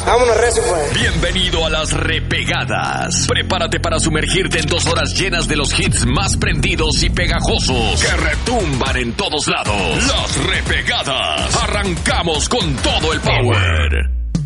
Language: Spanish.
Vámonos recio, pues. Bienvenido a Las Repegadas. Prepárate para sumergirte en 2 horas llenas de los hits más prendidos y pegajosos que retumban en todos lados. Las Repegadas. Arrancamos con todo el power.